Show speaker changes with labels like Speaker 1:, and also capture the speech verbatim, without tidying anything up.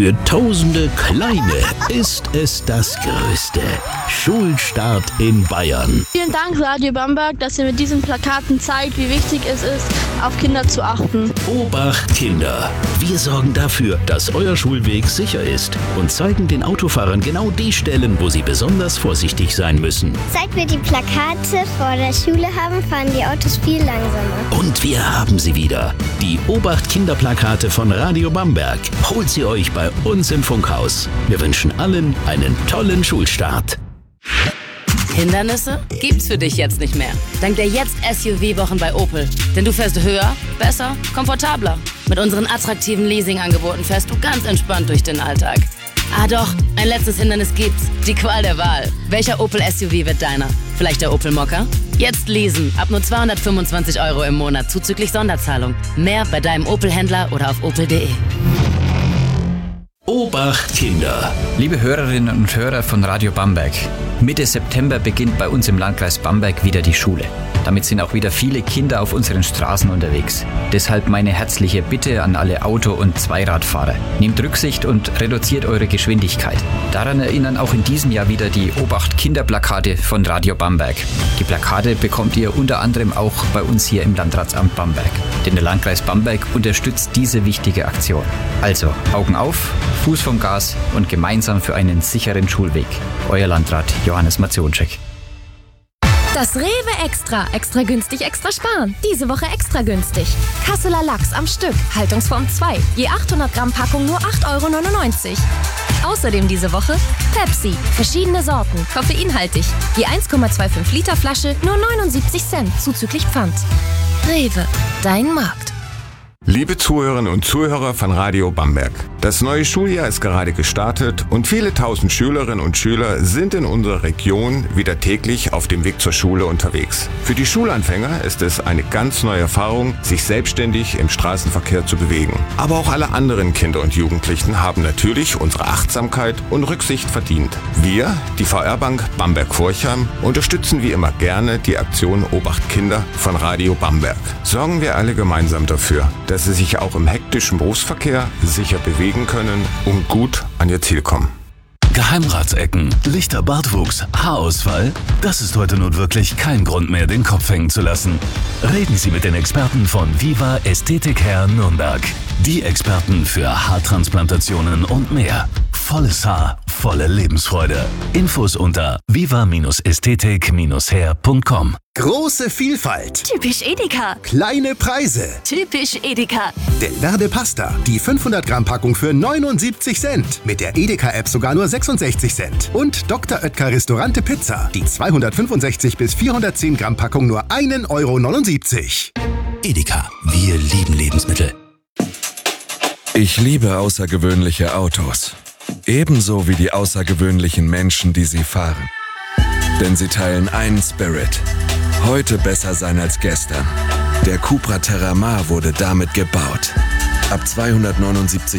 Speaker 1: Für tausende Kleine ist es das Größte. Schulstart in Bayern.
Speaker 2: Vielen Dank, Radio Bamberg, dass ihr mit diesen Plakaten zeigt, wie wichtig es ist, auf Kinder zu achten.
Speaker 1: Obacht Kinder. Wir sorgen dafür, dass euer Schulweg sicher ist und zeigen den Autofahrern genau die Stellen, wo sie besonders vorsichtig sein müssen.
Speaker 3: Seit wir die Plakate vor der Schule haben, fahren die Autos viel langsamer.
Speaker 1: Und wir haben sie wieder. Die Obacht Kinder Plakate von Radio Bamberg. Holt sie euch bei uns im Funkhaus. Wir wünschen allen einen tollen Schulstart.
Speaker 4: Hindernisse gibt's für dich jetzt nicht mehr. Dank der Jetzt-S U V-Wochen bei Opel. Denn du fährst höher, besser, komfortabler. Mit unseren attraktiven Leasing-Angeboten fährst du ganz entspannt durch den Alltag. Ah doch, ein letztes Hindernis gibt's. Die Qual der Wahl. Welcher Opel S U V wird deiner? Vielleicht der Opel Mokka? Jetzt leasen. Ab nur zweihundertfünfundzwanzig Euro im Monat zuzüglich Sonderzahlung. Mehr bei deinem Opel-Händler oder auf opel punkt de.
Speaker 1: Obacht Kinder.
Speaker 5: Liebe Hörerinnen und Hörer von Radio Bamberg, Mitte September beginnt bei uns im Landkreis Bamberg wieder die Schule. Damit sind auch wieder viele Kinder auf unseren Straßen unterwegs. Deshalb meine herzliche Bitte an alle Auto- und Zweiradfahrer. Nehmt Rücksicht und reduziert eure Geschwindigkeit. Daran erinnern auch in diesem Jahr wieder die Obacht-Kinder-Plakate von Radio Bamberg. Die Plakate bekommt ihr unter anderem auch bei uns hier im Landratsamt Bamberg. Denn der Landkreis Bamberg unterstützt diese wichtige Aktion. Also, Augen auf, Fuß vom Gas und gemeinsam für einen sicheren Schulweg. Euer Landrat Johannes Mationczek.
Speaker 6: Das Rewe Extra. Extra günstig, extra sparen. Diese Woche extra günstig. Kasseler Lachs am Stück. Haltungsform zwei. Je achthundert Gramm Packung nur acht Euro neunundneunzig. Außerdem diese Woche Pepsi. Verschiedene Sorten. Koffeinhaltig. Je eins Komma fünfundzwanzig Liter Flasche nur neunundsiebzig Cent. Zuzüglich Pfand. Rewe. Dein Markt.
Speaker 7: Liebe Zuhörerinnen und Zuhörer von Radio Bamberg, das neue Schuljahr ist gerade gestartet und viele tausend Schülerinnen und Schüler sind in unserer Region wieder täglich auf dem Weg zur Schule unterwegs. Für die Schulanfänger ist es eine ganz neue Erfahrung, sich selbstständig im Straßenverkehr zu bewegen. Aber auch alle anderen Kinder und Jugendlichen haben natürlich unsere Achtsamkeit und Rücksicht verdient. Wir, die V R-Bank Bamberg-Forchheim, unterstützen wie immer gerne die Aktion Obacht Kinder von Radio Bamberg. Sorgen wir alle gemeinsam dafür, dass sie sich auch im hektischen Berufsverkehr sicher bewegen können und gut an ihr Ziel kommen.
Speaker 1: Geheimratsecken, lichter Bartwuchs, Haarausfall? Das ist heute nun wirklich kein Grund mehr, den Kopf hängen zu lassen. Reden Sie mit den Experten von Viva Ästhetik Hair Nürnberg. Die Experten für Haartransplantationen und mehr. Volles Haar, volle Lebensfreude. Infos unter viva Ästhetik hair punkt com.
Speaker 8: Große Vielfalt.
Speaker 6: Typisch Edeka.
Speaker 8: Kleine Preise.
Speaker 6: Typisch Edeka.
Speaker 8: Del Verde Pasta. Die fünfhundert Gramm Packung für neunundsiebzig Cent. Mit der Edeka-App sogar nur sechsundsechzig Cent. Und Doktor Oetker Restaurante Pizza. Die zweihundertfünfundsechzig bis vierhundertzehn Gramm Packung nur ein Euro neunundsiebzig.
Speaker 1: Edeka, wir lieben Lebensmittel.
Speaker 9: Ich liebe außergewöhnliche Autos. Ebenso wie die außergewöhnlichen Menschen, die sie fahren. Denn sie teilen einen Spirit. Heute besser sein als gestern. Der Cupra Terramar wurde damit gebaut. Ab zweihundertneunundsiebzig